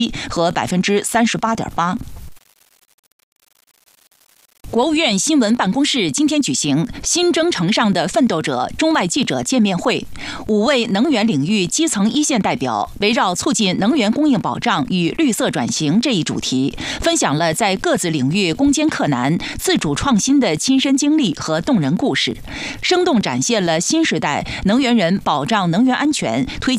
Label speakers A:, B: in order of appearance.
A: 和38.8%。国务院新闻办公室今天举行新征程上的奋斗者中外记者见面会，5位能源领域基层一线代表围绕促进能源供应保障与绿色转型这一主题，分享了在各自领域攻坚克难、自主创新的亲身经历和动人故事，生动展现了新时代能源人保障能源安全、推进